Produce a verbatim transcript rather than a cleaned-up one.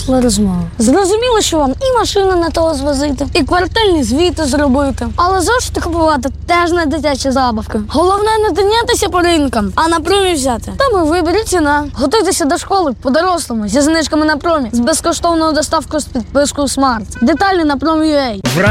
пішла розмова. Зрозуміло, що вам і машину не того звозити, і квартальні звіти зробити. Але зошити купувати теж не дитяча забавка. Головне не тинятися по ринкам, а на промі взяти. Там і вибір, і ціна. Готуйтеся до школи по-дорослому, зі знижками на промі, з безкоштовною доставкою з підпискою Смарт. Деталі на промі.ua.